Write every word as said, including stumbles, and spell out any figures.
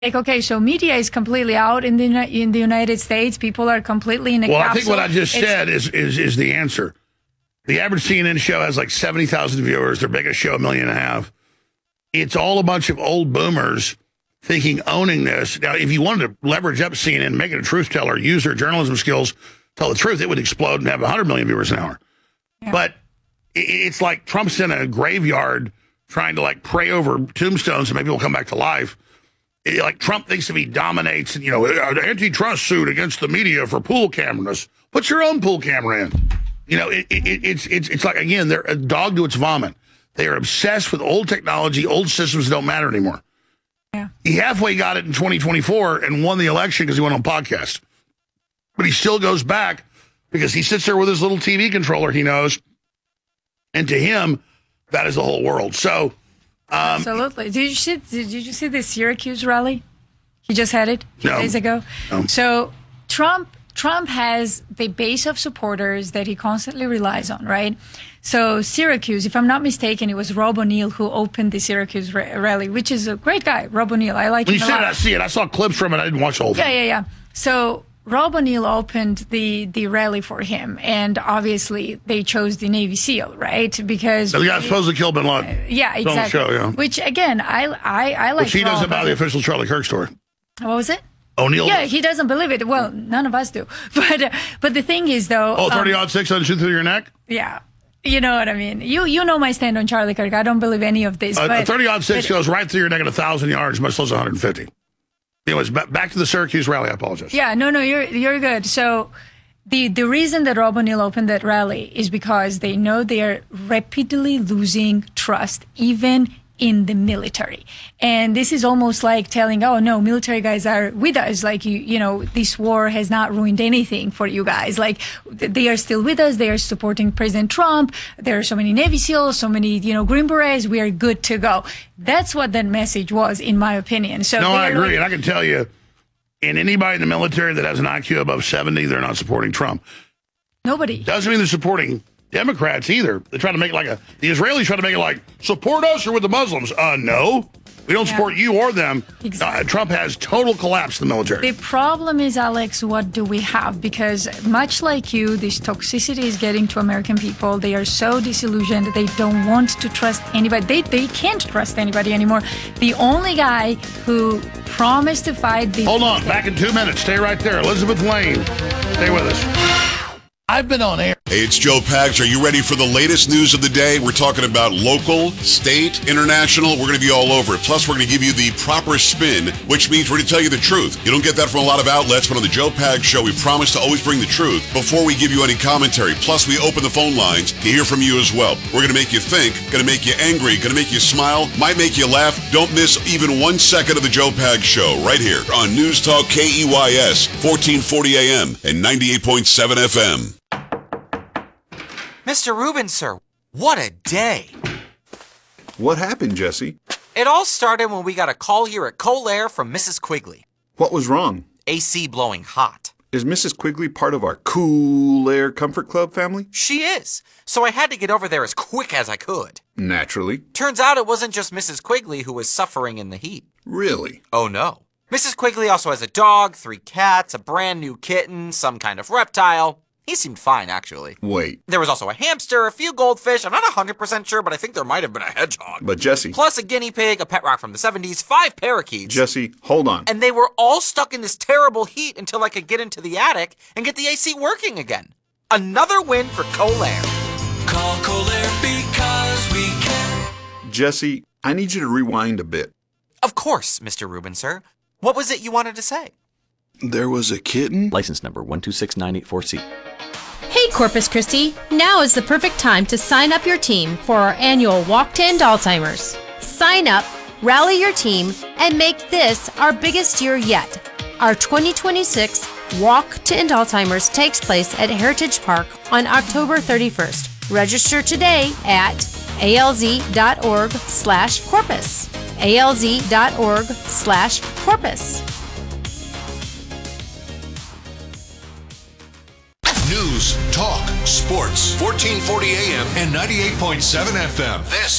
Like, okay, so media is completely out in the in the United States. People are completely in a well, capsule. I think what I just it's, said is, is is the answer. The average C N N show has like seventy thousand viewers. Their biggest show, a million and a half. It's all a bunch of old boomers thinking owning this. Now, if you wanted to leverage up C N N, make it a truth teller, use their journalism skills, tell the truth, it would explode and have one hundred million viewers an hour. Yeah. But it's like Trump's in a graveyard trying to like pray over tombstones and maybe we'll come back to life. It, like Trump thinks if he dominates, you know, an antitrust suit against the media for pool cameras. Put your own pool camera in. You know, it, it, it's it's it's like, again, they're a dog to its vomit. They are obsessed with old technology. Old systems don't matter anymore. Yeah. He halfway got it in twenty twenty-four and won the election because he went on podcast. But he still goes back because he sits there with his little T V controller he knows. And to him, that is the whole world. So, um, absolutely. Did you see? Did you see the Syracuse rally? He just had it a few no, days ago. No. So Trump Trump has the base of supporters that he constantly relies on, right? So Syracuse, if I'm not mistaken, it was Rob O'Neill who opened the Syracuse ra- rally, which is a great guy, Rob O'Neill. I like when him you a said lot. it, I see it. I saw clips from it. I didn't watch the whole thing. Yeah, yeah, yeah. So Rob O'Neill opened the, the rally for him, and obviously they chose the Navy SEAL, right? Because the guy supposed to kill Bin Laden. Uh, yeah, exactly. Show, yeah. Which again, I I, I like. Which he Rob, doesn't buy the official Charlie Kirk story. What was it? O'Neill. Yeah, he doesn't believe it. Well, none of us do. But uh, but the thing is, though. Oh, thirty um, odd six on shoot through your neck? Yeah. You know what I mean? You you know my stand on Charlie Kirk. I don't believe any of this. Uh, but, a thirty odd six but, goes right through your neck at one thousand yards, much less one hundred fifty. Anyways, back to the Syracuse rally. I apologize. Yeah, no, no, you're you're good. So the the reason that Rob O'Neill opened that rally is because they know they are rapidly losing trust, even in the military. And this is almost like telling, oh, no, military guys are with us. Like, you you know, this war has not ruined anything for you guys. Like, they are still with us. They are supporting President Trump. There are so many Navy SEALs, so many, you know, Green Berets. We are good to go. That's what that message was, in my opinion. So no, I agree. Like, and I can tell you, in anybody in the military that has an I Q above seventy, they're not supporting Trump. Nobody. Doesn't mean they're supporting Democrats either. They try to make it like a, the Israelis try to make it like, support us or with the Muslims. Uh, no, we don't Yeah. support you or them. Exactly. Uh, Trump has total collapse in the military. The problem is, Alex, what do we have? Because much like you, this toxicity is getting to American people. They are so disillusioned. They don't want to trust anybody. They, they can't trust anybody anymore. The only guy who promised to fight the... Hold on, back in two minutes. Stay right there. Elizabeth Lane, stay with us. I've been on air. Hey, it's Joe Pags. Are you ready for the latest news of the day? We're talking about local, state, international. We're going to be all over it. Plus, we're going to give you the proper spin, which means we're going to tell you the truth. You don't get that from a lot of outlets, but on the Joe Pags Show, we promise to always bring the truth before we give you any commentary. Plus, we open the phone lines to hear from you as well. We're going to make you think, going to make you angry, going to make you smile, might make you laugh. Don't miss even one second of the Joe Pags Show right here on News Talk K E Y S, fourteen forty A M and ninety-eight point seven F M. Mister Rubin, sir, what a day. What happened, Jesse? It all started when we got a call here at Cold Air from Missus Quigley. What was wrong? A C blowing hot. Is Missus Quigley part of our Cool Air Comfort Club family? She is. So I had to get over there as quick as I could. Naturally. Turns out it wasn't just Missus Quigley who was suffering in the heat. Really? Oh no. Missus Quigley also has a dog, three cats, a brand new kitten, some kind of reptile. He seemed fine, actually. Wait. There was also a hamster, a few goldfish. I'm not one hundred percent sure, but I think there might have been a hedgehog. But Jesse... Plus a guinea pig, a pet rock from the seventies, five parakeets. Jesse, hold on. And they were all stuck in this terrible heat until I could get into the attic and get the A C working again. Another win for Cold Air. Call Cold Air because we care. Jesse, I need you to rewind a bit. Of course, Mister Rubin, sir. What was it you wanted to say? There was a kitten? License number one two six nine eight four C. Hey Corpus Christi, now is the perfect time to sign up your team for our annual Walk to End Alzheimer's. Sign up, rally your team, and make this our biggest year yet. Our twenty twenty-six Walk to End Alzheimer's takes place at Heritage Park on October thirty-first. Register today at alz.org slash corpus. alz.org slash corpus. News, talk, sports, fourteen forty A M and ninety-eight point seven F M. This